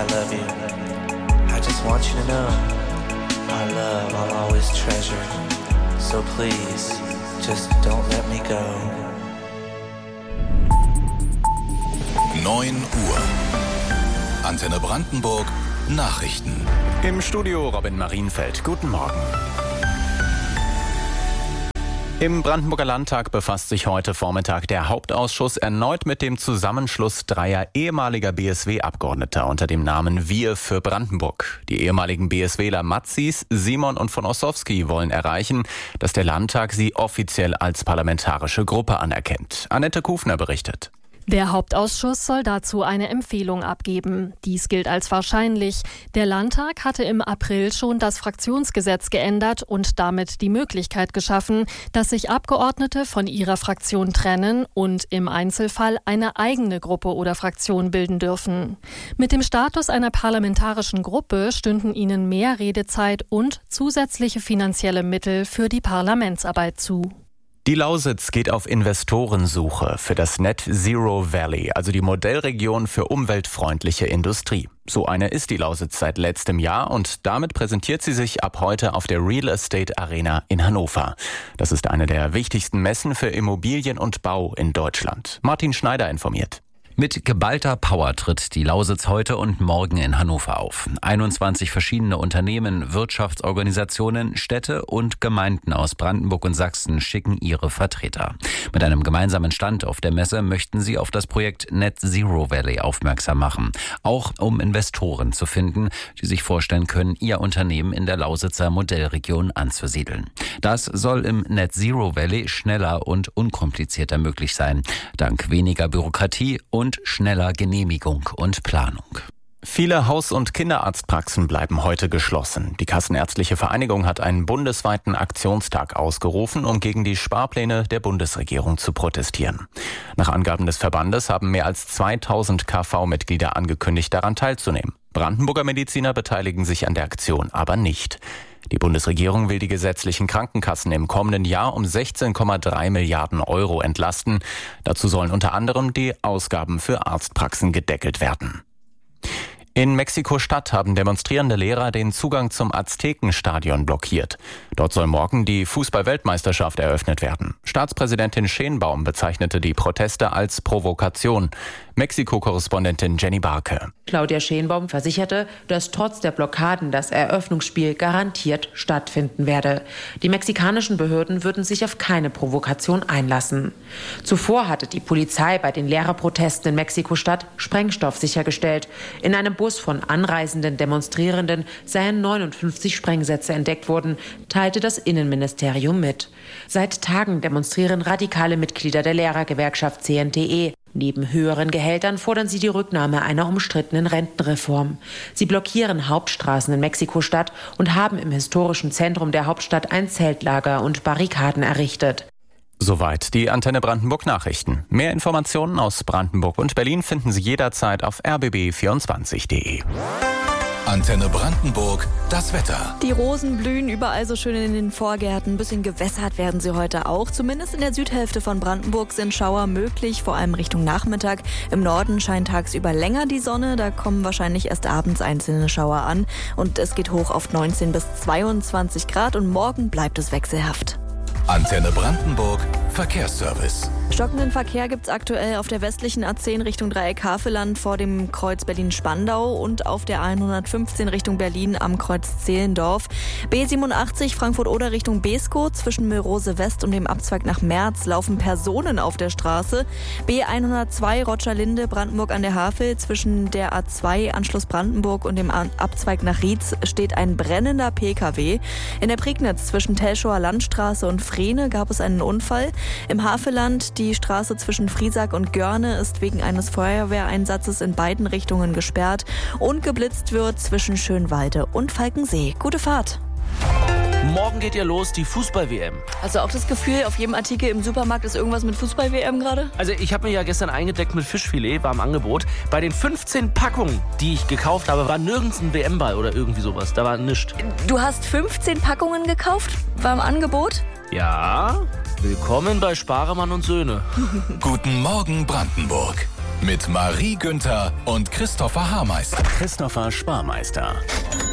love you. I just want you to know our love I'll always treasure. So please, just don't let me go. 9 Uhr. Antenne Brandenburg. Nachrichten. Im Studio Robin Marienfeld. Guten Morgen. Im Brandenburger Landtag befasst sich heute Vormittag der Hauptausschuss erneut mit dem Zusammenschluss dreier ehemaliger BSW-Abgeordneter unter dem Namen Wir für Brandenburg. Die ehemaligen BSWler Matzis, Simon und von Ossowski wollen erreichen, dass der Landtag sie offiziell als parlamentarische Gruppe anerkennt. Annette Kufner berichtet. Der Hauptausschuss soll dazu eine Empfehlung abgeben. Dies gilt als wahrscheinlich. Der Landtag hatte im April schon das Fraktionsgesetz geändert und damit die Möglichkeit geschaffen, dass sich Abgeordnete von ihrer Fraktion trennen und im Einzelfall eine eigene Gruppe oder Fraktion bilden dürfen. Mit dem Status einer parlamentarischen Gruppe stünden ihnen mehr Redezeit und zusätzliche finanzielle Mittel für die Parlamentsarbeit zu. Die Lausitz geht auf Investorensuche für das Net Zero Valley, also die Modellregion für umweltfreundliche Industrie. So eine ist die Lausitz seit letztem Jahr und damit präsentiert sie sich ab heute auf der Real Estate Arena in Hannover. Das ist eine der wichtigsten Messen für Immobilien und Bau in Deutschland. Martin Schneider informiert. Mit geballter Power tritt die Lausitz heute und morgen in Hannover auf. 21 verschiedene Unternehmen, Wirtschaftsorganisationen, Städte und Gemeinden aus Brandenburg und Sachsen schicken ihre Vertreter. Mit einem gemeinsamen Stand auf der Messe möchten sie auf das Projekt Net Zero Valley aufmerksam machen. Auch um Investoren zu finden, die sich vorstellen können, ihr Unternehmen in der Lausitzer Modellregion anzusiedeln. Das soll im Net Zero Valley schneller und unkomplizierter möglich sein. Dank weniger Bürokratie und schneller Genehmigung und Planung. Viele Haus- und Kinderarztpraxen bleiben heute geschlossen. Die Kassenärztliche Vereinigung hat einen bundesweiten Aktionstag ausgerufen, um gegen die Sparpläne der Bundesregierung zu protestieren. Nach Angaben des Verbandes haben mehr als 2000 KV-Mitglieder angekündigt, daran teilzunehmen. Brandenburger Mediziner beteiligen sich an der Aktion aber nicht. Die Bundesregierung will die gesetzlichen Krankenkassen im kommenden Jahr um 16,3 Milliarden Euro entlasten. Dazu sollen unter anderem die Ausgaben für Arztpraxen gedeckelt werden. In Mexiko-Stadt haben demonstrierende Lehrer den Zugang zum Aztekenstadion blockiert. Dort soll morgen die Fußball-Weltmeisterschaft eröffnet werden. Staatspräsidentin Schenbaum bezeichnete die Proteste als Provokation. Mexiko-Korrespondentin Jenny Barke. Claudia Schenbaum versicherte, dass trotz der Blockaden das Eröffnungsspiel garantiert stattfinden werde. Die mexikanischen Behörden würden sich auf keine Provokation einlassen. Zuvor hatte die Polizei bei den Lehrerprotesten in Mexiko-Stadt Sprengstoff sichergestellt. In einem Bus von anreisenden Demonstrierenden seien 59 Sprengsätze entdeckt worden, teilte das Innenministerium mit. Seit Tagen demonstrieren radikale Mitglieder der Lehrergewerkschaft CNTE. Neben höheren Gehältern fordern sie die Rücknahme einer umstrittenen Rentenreform. Sie blockieren Hauptstraßen in Mexiko-Stadt und haben im historischen Zentrum der Hauptstadt ein Zeltlager und Barrikaden errichtet. Soweit die Antenne Brandenburg Nachrichten. Mehr Informationen aus Brandenburg und Berlin finden Sie jederzeit auf rbb24.de. Antenne Brandenburg, das Wetter. Die Rosen blühen überall so schön in den Vorgärten. Ein bisschen gewässert werden sie heute auch. Zumindest in der Südhälfte von Brandenburg sind Schauer möglich, vor allem Richtung Nachmittag. Im Norden scheint tagsüber länger die Sonne. Da kommen wahrscheinlich erst abends einzelne Schauer an. Und es geht hoch auf 19 bis 22 Grad und morgen bleibt es wechselhaft. Antenne Brandenburg, Verkehrsservice. Stockenden Verkehr gibt es aktuell auf der westlichen A10 Richtung Dreieck Havelland vor dem Kreuz Berlin-Spandau und auf der A115 Richtung Berlin am Kreuz Zehlendorf. B87 Frankfurt-Oder Richtung Beeskow zwischen Mörose West und dem Abzweig nach Merz laufen Personen auf der Straße. B102 Rotscher-Linde Brandenburg an der Havel zwischen der A2 Anschluss Brandenburg und dem Abzweig nach Rietz steht ein brennender PKW. In der Prignitz zwischen Telschauer Landstraße und Frehne gab es einen Unfall. Im Havelland die Straße zwischen Friesack und Görne ist wegen eines Feuerwehreinsatzes in beiden Richtungen gesperrt und geblitzt wird zwischen Schönwalde und Falkensee. Gute Fahrt! Morgen geht ja los, die Fußball-WM. Also auch das Gefühl, auf jedem Artikel im Supermarkt ist irgendwas mit Fußball-WM gerade? Also ich habe mir ja gestern eingedeckt mit Fischfilet, war im Angebot. Bei den 15 Packungen, die ich gekauft habe, war nirgends ein WM-Ball oder irgendwie sowas. Da war nichts. Du hast 15 Packungen gekauft? War im Angebot? Ja, willkommen bei Sparemann und Söhne. Guten Morgen Brandenburg. Mit Marie Günther und Christopher Haarmeister. Christopher Sparmeister.